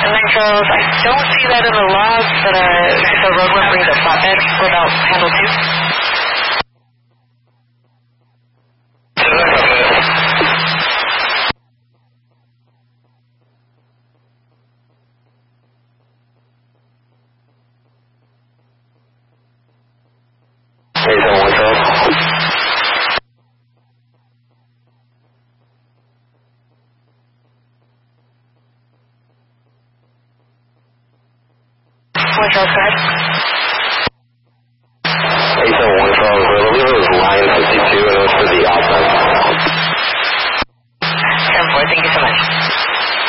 Controls, I don't see that in the logs, but the roadwork brings a flatbed without handle 2. Control side.